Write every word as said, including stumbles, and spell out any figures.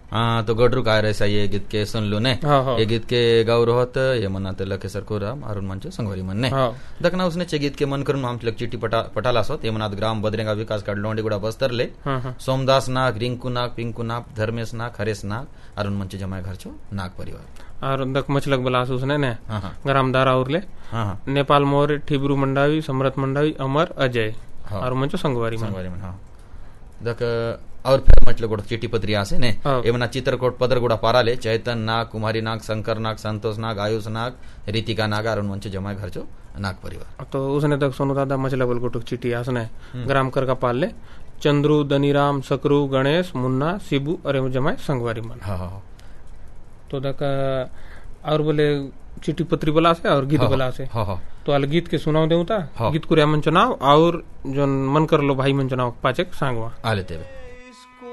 हाँ तो गडरू काय रे ये गीत के सुन लो ने हाँ, हाँ. ये गीत के गाव रोहत ये मना ते लखे सरको राम अरुण मंचो संगवारी मन ने हाँ. दखना उसने चे गीत के मन करून आम तिलक चिट्टी पटा पटाला सोत ये मनात ग्राम बदरेगा विकास कार्ड लोंडीगुड़ा बस्तर ले हाँ, हाँ. सोमदास नाग रिंकू नाग पिंकू नाग धर्मेश नाग हरेश नाग अरुण मंचो जमाए घर छो नाग परिवार और दक मचलक बलास उसने ने हाँ हाँ ग्राम दारा उरले हाँ हाँ नेपाल मोर ठिब्रू मंडावी समरथ मंडावी अमर अजय हाँ. और मंचो संगवारी मन संगवारी मन हाँ दक और फिर मतलब गोड़ चिट्टी पत्री आसे ने हाँ. एमना चित्रकोट पदरगुड़ा पाराले चैतन नाग कुमारी नाग शंकर नाग संतोष नाग आयुष नाग रितिका नाग अरुण मंचो जमाए घर छो नाग परिवार तो उसने तक सोनू दादा मचला बल गोटुक चिट्ठी आसने ग्राम कर का पाल ले चंद्रू दनीराम सकरू गणेश मुन्ना शिबू अरे जमाए संगवारी मन हाँ हाँ तो दक और बोले चिट्ठी पत्री बला से और गीत बला से हाँ हाँ तो अल गीत के सुनाव देऊ ता हाँ. गीत कुरिया मन चुनाव और जो मन कर लो भाई मन चुनाव पाचक सांगवा आ लेते